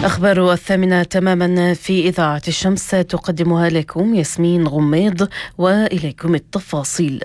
أخبار 8 تماما في إذاعة الشمس تقدمها لكم ياسمين غميض، وإليكم التفاصيل.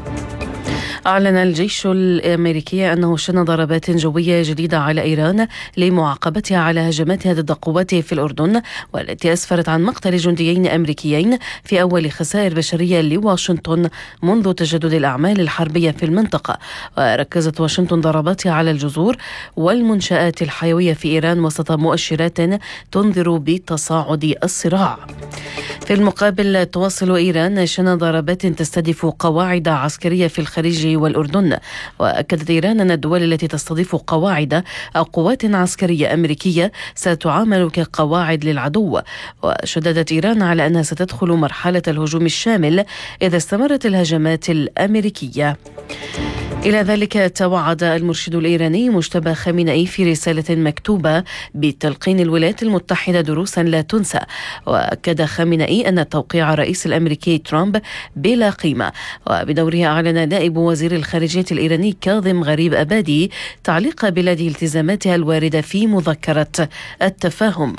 أعلن الجيش الأمريكي أنه شن ضربات جوية جديدة على إيران لمعاقبتها على هجماتها ضد قواته في الأردن، والتي أسفرت عن مقتل جنديين أمريكيين في أول خسائر بشرية لواشنطن منذ تجدد الأعمال الحربية في المنطقة. وركزت واشنطن ضرباتها على الجسور والمنشآت الحيوية في إيران وسط مؤشرات تنذر بتصاعد الصراع. في المقابل تواصل إيران شن ضربات تستهدف قواعد عسكرية في الخليج والأردن. وأكدت إيران أن الدول التي تستضيف قواعد أو قوات عسكرية أمريكية ستعامل كقواعد للعدو. وشددت إيران على أنها ستدخل مرحلة الهجوم الشامل إذا استمرت الهجمات الأمريكية. إلى ذلك توعد المرشد الإيراني مجتبى خامنئي في رسالة مكتوبة بتلقين الولايات المتحدة دروسا لا تنسى. وأكد خامنئي أن توقيع الرئيس الأمريكي ترامب بلا قيمة. وبدورها أعلن نائب وزير الخارجية الإيراني كاظم غريب أبادي تعليق بلاده التزاماتها الواردة في مذكرة التفاهم.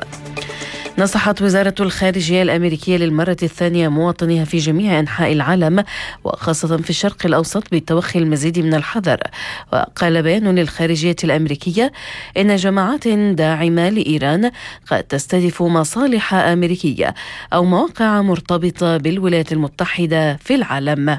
نصحت وزارة الخارجية الأمريكية للمرة الثانية مواطنيها في جميع أنحاء العالم وخاصة في الشرق الأوسط بالتوخي المزيد من الحذر. وقال بيان للخارجية الأمريكية إن جماعات داعمة لإيران قد تستهدف مصالح أمريكية أو مواقع مرتبطة بالولايات المتحدة في العالم.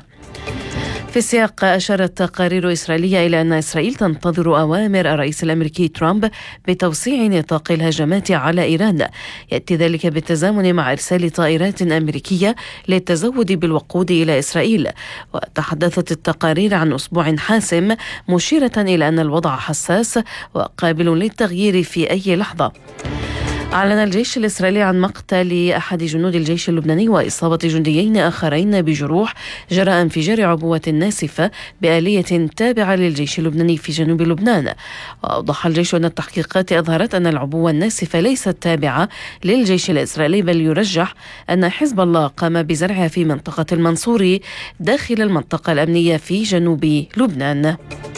في السياق أشارت تقارير إسرائيلية إلى أن إسرائيل تنتظر أوامر الرئيس الأمريكي ترامب بتوسيع نطاق الهجمات على إيران. يأتي ذلك بالتزامن مع إرسال طائرات أمريكية للتزود بالوقود إلى إسرائيل. وتحدثت التقارير عن أسبوع حاسم، مشيرة إلى أن الوضع حساس وقابل للتغيير في أي لحظة. أعلن الجيش الإسرائيلي عن مقتل أحد جنود الجيش اللبناني وإصابة جنديين آخرين بجروح جراء انفجار عبوة ناسفة بآلية تابعة للجيش اللبناني في جنوب لبنان. وأوضح الجيش أن التحقيقات أظهرت أن العبوة الناسفة ليست تابعة للجيش الإسرائيلي، بل يرجح أن حزب الله قام بزرعها في منطقة المنصوري داخل المنطقة الأمنية في جنوب لبنان.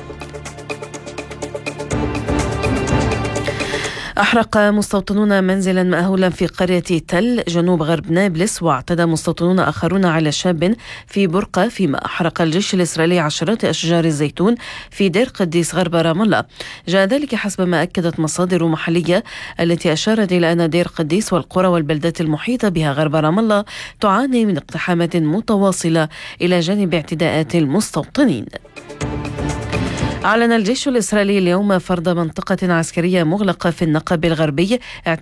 أحرق مستوطنون منزلا مأهولا في قرية تل جنوب غرب نابلس، واعتدى مستوطنون آخرون على شاب في برقة، فيما أحرق الجيش الإسرائيلي عشرات أشجار الزيتون في دير قديس غرب رام الله. جاء ذلك حسب ما أكدت مصادر محلية التي أشارت إلى أن دير قديس والقرى والبلدات المحيطة بها غرب رام الله تعاني من اقتحامات متواصلة إلى جانب اعتداءات المستوطنين. أعلن الجيش الإسرائيلي اليوم فرض منطقة عسكرية مغلقة في النقب الغربي